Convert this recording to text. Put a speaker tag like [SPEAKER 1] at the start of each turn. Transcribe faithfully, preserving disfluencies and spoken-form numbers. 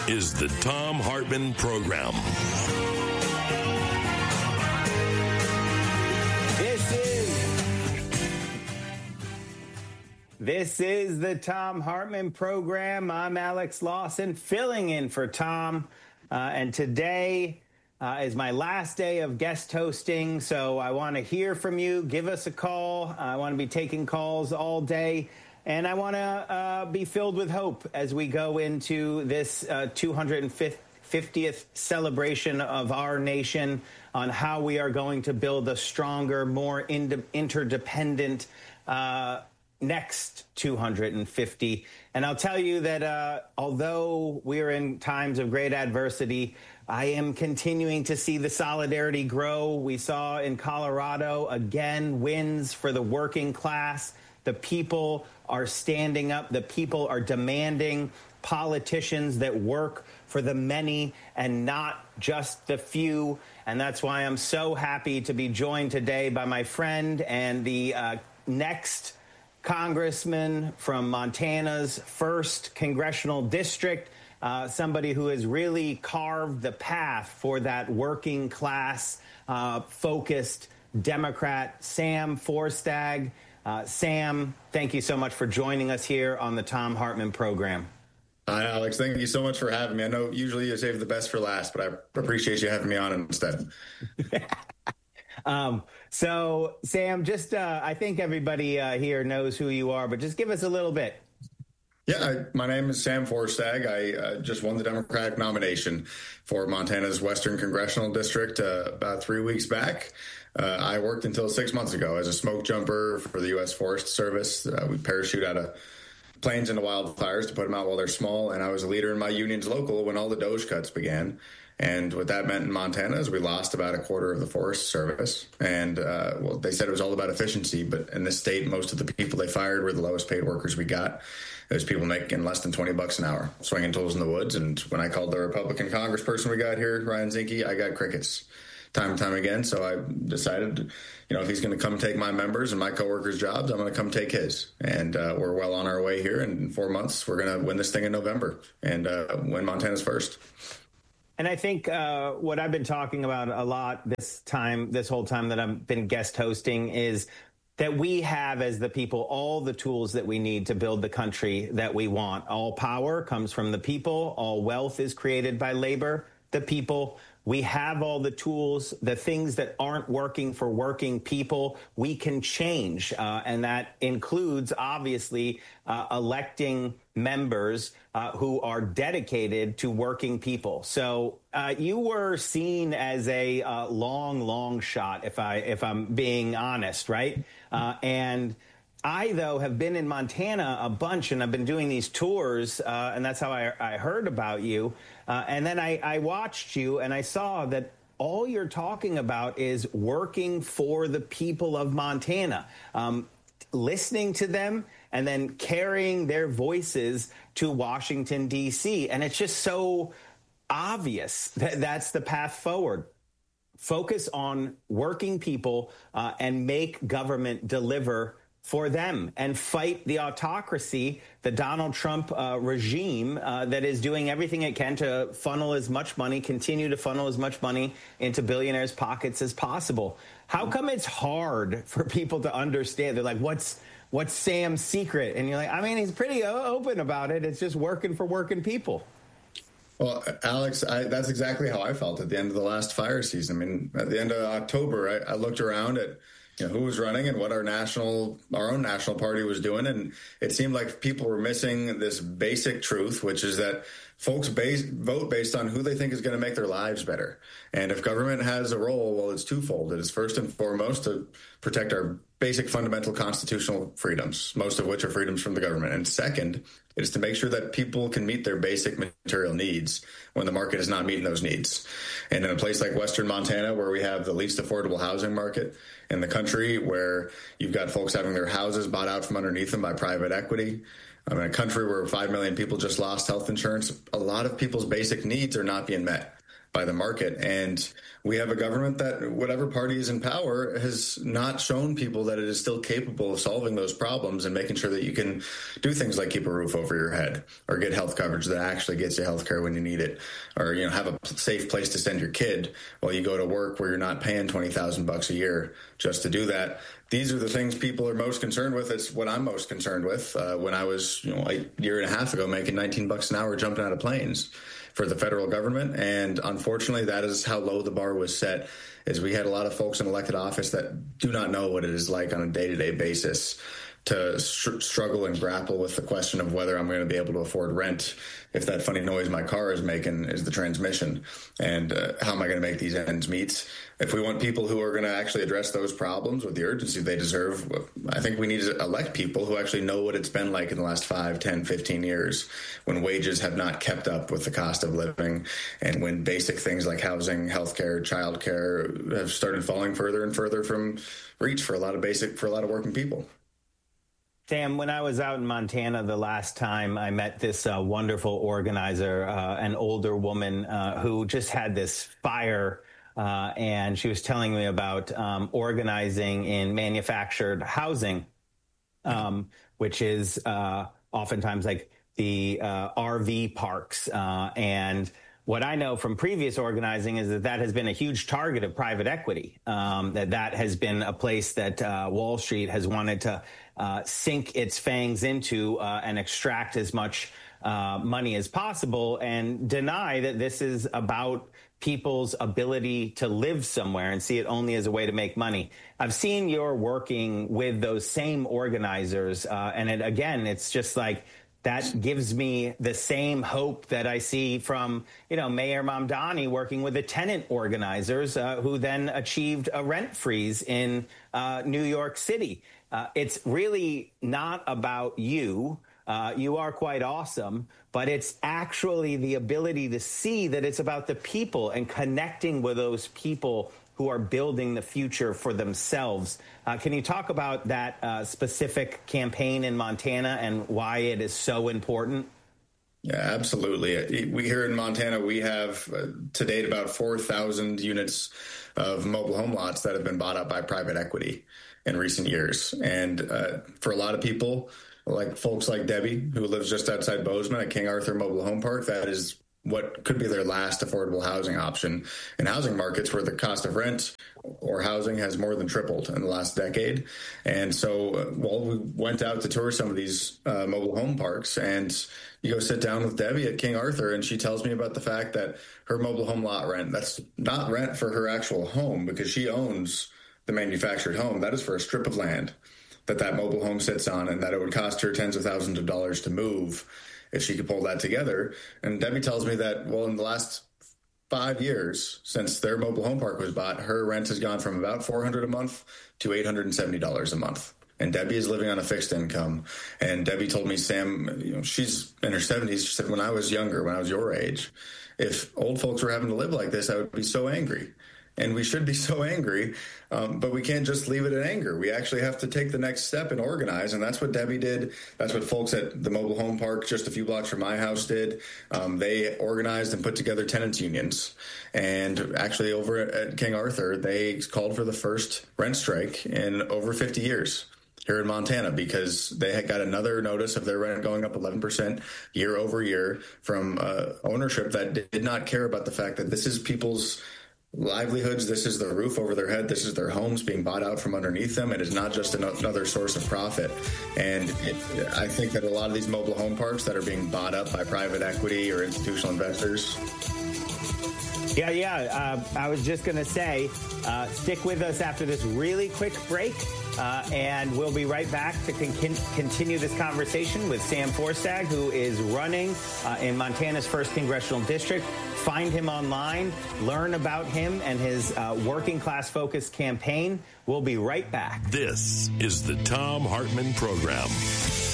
[SPEAKER 1] is the Thom Hartmann Program.
[SPEAKER 2] This is This is the Thom Hartmann Program. I'm Alex Lawson, filling in for Tom. Uh, and today uh, is my last day of guest hosting, so I want to hear from you. Give us a call. I want to be taking calls all day. And I want to uh, be filled with hope as we go into this uh, two hundred fiftieth celebration of our nation on how we are going to build a stronger, more ind- interdependent uh, next two hundred fifty. And I'll tell you that uh, although we're in times of great adversity, I am continuing to see the solidarity grow. We saw in Colorado, again, wins for the working class. The people are standing up. The people are demanding politicians that work for the many and not just the few. And that's why I'm so happy to be joined today by my friend and the uh, next congressman from Montana's first congressional district, uh, somebody who has really carved the path for that working class uh, focused Democrat, Sam Forstag. Uh, Sam, thank you so much for joining us here on the Thom Hartmann Program.
[SPEAKER 3] Hi, Alex. Thank you so much for having me. I know usually you save the best for last, but I appreciate you having me on instead.
[SPEAKER 2] um, so, Sam, just uh, I think everybody uh, here knows who you are, but just give us a little bit.
[SPEAKER 3] Yeah, I, my name is Sam Forstag. I uh, just won the Democratic nomination for Montana's Western Congressional District uh, about three weeks back. Uh, I worked until six months ago as a smoke jumper for the U S Forest Service. Uh, we parachute out of planes into wildfires to put them out while they're small, and I was a leader in my union's local when all the Doge cuts began. And what that meant in Montana is we lost about a quarter of the Forest Service. And, uh, well, they said it was all about efficiency, but in this state, most of the people they fired were the lowest paid workers we got. There's people making less than twenty bucks an hour, swinging tools in the woods. And when I called the Republican congressperson we got here, Ryan Zinke, I got crickets time and time again. So I decided, you know, if he's going to come take my members and my coworkers' jobs, I'm going to come take his. And uh, we're well on our way here. And in four months, we're going to win this thing in November and uh, win Montana's first.
[SPEAKER 2] And I think uh, what I've been talking about a lot this time, this whole time that I've been guest hosting, is that we have, as the people, all the tools that we need to build the country that we want. All power comes from the people. All wealth is created by labor, the people. We have all the tools. The things that aren't working for working people, we can change. Uh, and that includes, obviously, uh, electing members uh, who are dedicated to working people. So uh, you were seen as a uh, long, long shot, if I if I'm being honest, right? Uh, and I, though, have been in Montana a bunch, and I've been doing these tours, uh, and that's how I, I heard about you. Uh, and then I, I watched you, and I saw that all you're talking about is working for the people of Montana, um, listening to them, and then carrying their voices to Washington, D C. And it's just so obvious that that's the path forward. Focus on working people uh, and make government deliver for them and fight the autocracy, the Donald Trump uh, regime uh, that is doing everything it can to funnel as much money, continue to funnel as much money into billionaires' pockets as possible. How come it's hard for people to understand? They're like, what's what's Sam's secret? And you're like, I mean, he's pretty open about it. It's just working for working people.
[SPEAKER 3] Well, Alex, I, that's exactly how I felt at the end of the last fire season. I mean, at the end of October, I, I looked around at you know, who was running and what our national, our own national party was doing. And it seemed like people were missing this basic truth, which is that folks base, vote based on who they think is going to make their lives better. And if government has a role, well, it's twofold. It is first and foremost to protect our basic fundamental constitutional freedoms, most of which are freedoms from the government. And second, it is to make sure that people can meet their basic material needs when the market is not meeting those needs. And in a place like Western Montana, where we have the least affordable housing market in the country, where you've got folks having their houses bought out from underneath them by private equity, I mean, a country where five million people just lost health insurance, a lot of people's basic needs are not being met. by the market. And we have a government that, whatever party is in power, has not shown people that it is still capable of solving those problems and making sure that you can do things like keep a roof over your head or get health coverage that actually gets you health care when you need it, or, you know, have a safe place to send your kid while you go to work where you're not paying twenty thousand bucks a year just to do that. These are the things people are most concerned with. It's what I'm most concerned with. Uh, when I was, you know, a year and a half ago making nineteen bucks an hour jumping out of planes for the federal government. And unfortunately, that is how low the bar was set, is we had a lot of folks in elected office that do not know what it is like on a day-to-day basis to str- struggle and grapple with the question of whether I'm going to be able to afford rent if that funny noise my car is making is the transmission, and uh, how am I going to make these ends meet? If we want people who are going to actually address those problems with the urgency they deserve, I think we need to elect people who actually know what it's been like in the last five, ten, fifteen years when wages have not kept up with the cost of living, and when basic things like housing, healthcare, childcare have started falling further and further from reach for a lot of basic, for a lot of working people.
[SPEAKER 2] Sam, when I was out in Montana the last time, I met this uh, wonderful organizer, uh, an older woman uh, who just had this fire, uh, and she was telling me about um, organizing in manufactured housing, um, which is uh, oftentimes like the uh, R V parks. Uh, and what I know from previous organizing is that that has been a huge target of private equity, um, that that has been a place that uh, Wall Street has wanted to Uh, sink its fangs into uh, and extract as much uh, money as possible, and deny that this is about people's ability to live somewhere and see it only as a way to make money. I've seen you're working with those same organizers, uh, and it, again, it's just like that gives me the same hope that I see from, you know, Mayor Mamdani working with the tenant organizers uh, who then achieved a rent freeze in uh, New York City. Uh, it's really not about you. Uh, you are quite awesome, but it's actually the ability to see that it's about the people and connecting with those people who are building the future for themselves. Uh, can you talk about that uh, specific campaign in Montana and why it is so important?
[SPEAKER 3] Yeah, absolutely. We here in Montana, we have uh, to date about four thousand units of mobile home lots that have been bought up by private equity in recent years. And uh, for a lot of people, like folks like Debbie, who lives just outside Bozeman at King Arthur Mobile Home Park, that is what could be their last affordable housing option in housing markets where the cost of rent or housing has more than tripled in the last decade. And so uh, well, we went out to tour some of these uh, mobile home parks, and you go sit down with Debbie at King Arthur, and she tells me about the fact that her mobile home lot rent, that's not rent for her actual home because she owns the manufactured home. That is for a strip of land that that mobile home sits on, and that it would cost her tens of thousands of dollars to move if she could pull that together. And Debbie tells me that, well, in the last five years since their mobile home park was bought, her rent has gone from about four hundred dollars a month to eight hundred seventy dollars a month. And Debbie is living on a fixed income. And Debbie told me, Sam, you know, she's in her seventies. She said, when I was younger, when I was your age, if old folks were having to live like this, I would be so angry. And we should be so angry, um, but we can't just leave it at anger. We actually have to take the next step and organize, and that's what Debbie did. That's what folks at the mobile home park just a few blocks from my house did. Um, they organized and put together tenants unions. And actually over at King Arthur, they called for the first rent strike in over fifty years here in Montana, because they had got another notice of their rent going up eleven percent year over year from uh, ownership that did not care about the fact that this is people's livelihoods. This is the roof over their head. This is their homes being bought out from underneath them. It is not just another source of profit. And it, I think that a lot of these mobile home parks that are being bought up by private equity or institutional investors.
[SPEAKER 2] Yeah, yeah. Uh, I was just going to say, uh, stick with us after this really quick break. Uh, and we'll be right back to con- continue this conversation with Sam Forstag, who is running uh, in Montana's first congressional district. Find him online, learn about him and his uh, working class focused campaign. We'll be right back.
[SPEAKER 1] This is the Thom Hartmann Program.